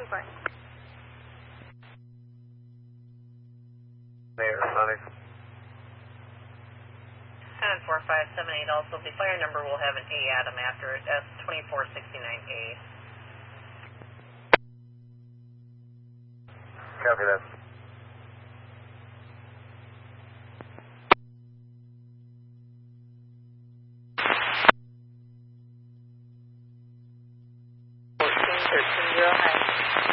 Confirm. Mayor Sonic. 10-4578 also, the fire number will have an A Adam after it, S2469A. Copy that.